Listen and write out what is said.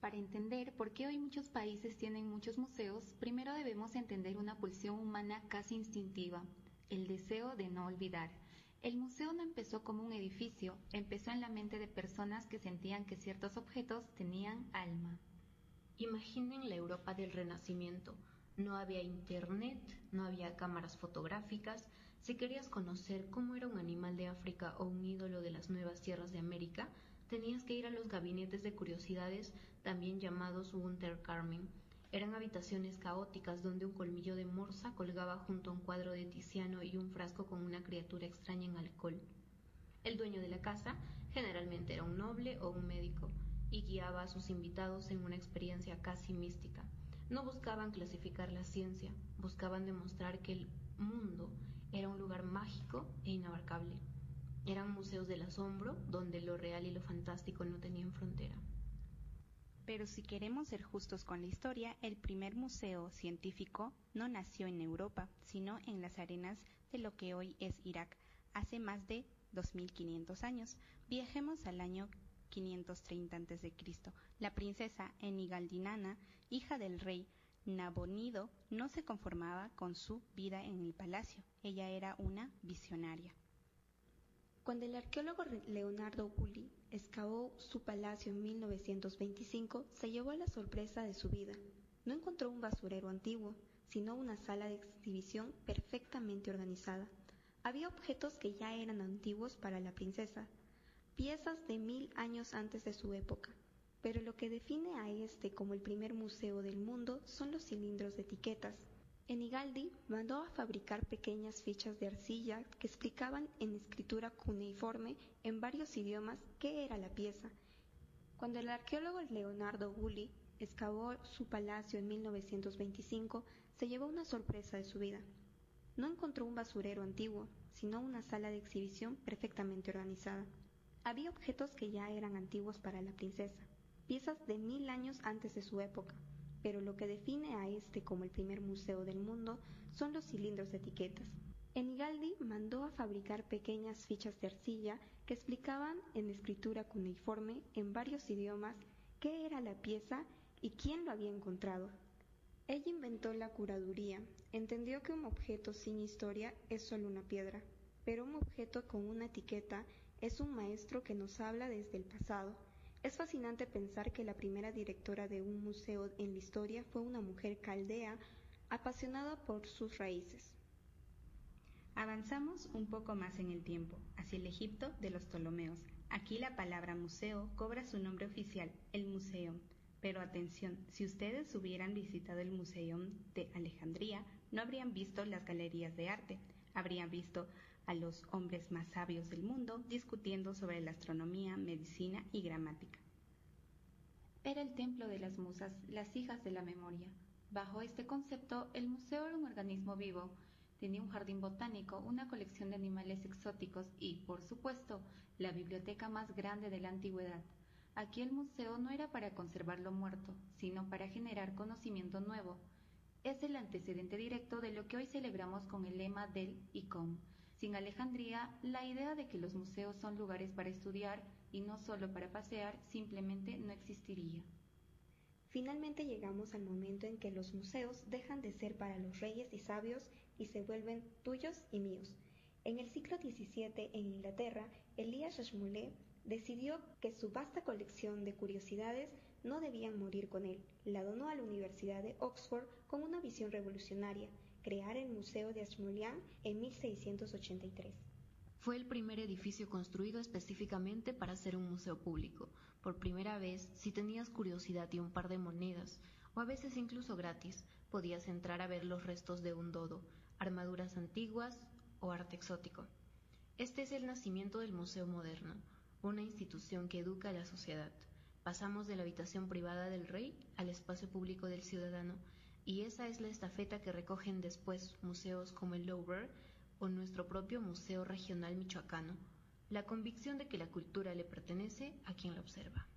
Para entender por qué hoy muchos países tienen muchos museos, primero debemos entender una pulsión humana casi instintiva, el deseo de no olvidar. El museo no empezó como un edificio, empezó en la mente de personas que sentían que ciertos objetos tenían alma. Imaginen la Europa del Renacimiento. No había internet, no había cámaras fotográficas. Si querías conocer cómo era un animal de África o un ídolo de las nuevas tierras de América, tenías que ir a los gabinetes de curiosidades, también llamados Unterkammern. Eran habitaciones caóticas donde un colmillo de morsa colgaba junto a un cuadro de Tiziano y un frasco con una criatura extraña en alcohol. El dueño de la casa generalmente era un noble o un médico y guiaba a sus invitados en una experiencia casi mística. No buscaban clasificar la ciencia, buscaban demostrar que el mundo era un lugar mágico e inabarcable. Eran museos del asombro donde lo real y lo fantástico no tenían frontera. Pero si queremos ser justos con la historia, el primer museo científico no nació en Europa, sino en las arenas de lo que hoy es Irak, hace más de 2500 años. Viajemos al año 530 a.C. La princesa Enigaldinana, hija del rey Nabonido, no se conformaba con su vida en el palacio. Ella era una visionaria. Cuando el arqueólogo Leonardo Gulli excavó su palacio en 1925, se llevó la sorpresa de su vida. No encontró un basurero antiguo, sino una sala de exhibición perfectamente organizada. Había objetos que ya eran antiguos para la princesa, piezas de 1000 años antes de su época, pero lo que define a este como el primer museo del mundo son los cilindros de etiquetas. Enigaldi mandó a fabricar pequeñas fichas de arcilla que explicaban en escritura cuneiforme en varios idiomas qué era la pieza. Cuando el arqueólogo Leonardo Gulli excavó su palacio en 1925, se llevó una sorpresa de su vida. No encontró un basurero antiguo, sino una sala de exhibición perfectamente organizada. Había objetos que ya eran antiguos para la princesa, piezas de 1000 años antes de su época, pero lo que define a este como el primer museo del mundo son los cilindros de etiquetas. Enigaldi mandó a fabricar pequeñas fichas de arcilla que explicaban en escritura cuneiforme en varios idiomas qué era la pieza y quién lo había encontrado. Ella inventó la curaduría, entendió que un objeto sin historia es solo una piedra, pero un objeto con una etiqueta es un maestro que nos habla desde el pasado. Es fascinante pensar que la primera directora de un museo en la historia fue una mujer caldea apasionada por sus raíces. Avanzamos un poco más en el tiempo, hacia el Egipto de los Ptolomeos. Aquí la palabra museo cobra su nombre oficial, el Museum. Pero atención, si ustedes hubieran visitado el Museum de Alejandría, no habrían visto las galerías de arte, habrían visto a los hombres más sabios del mundo discutiendo sobre la astronomía, medicina y gramática. Era el templo de las musas, las hijas de la memoria. Bajo este concepto, el museo era un organismo vivo. Tenía un jardín botánico, una colección de animales exóticos y, por supuesto, la biblioteca más grande de la antigüedad. Aquí el museo no era para conservar lo muerto, sino para generar conocimiento nuevo. Es el antecedente directo de lo que hoy celebramos con el lema del ICOM. Sin Alejandría, la idea de que los museos son lugares para estudiar y no solo para pasear simplemente no existiría. Finalmente llegamos al momento en que los museos dejan de ser para los reyes y sabios y se vuelven tuyos y míos. En el siglo XVII, en Inglaterra, Elias Ashmole decidió que su vasta colección de curiosidades no debían morir con él. La donó a la Universidad de Oxford con una visión revolucionaria: crear el Museo de Ashmolean en 1683. Fue el primer edificio construido específicamente para ser un museo público. Por primera vez, si tenías curiosidad y un par de monedas, o a veces incluso gratis, podías entrar a ver los restos de un dodo, armaduras antiguas o arte exótico. Este es el nacimiento del museo moderno, una institución que educa a la sociedad. Pasamos de la habitación privada del rey al espacio público del ciudadano, y esa es la estafeta que recogen después museos como el Louvre o nuestro propio Museo Regional Michoacano, la convicción de que la cultura le pertenece a quien la observa.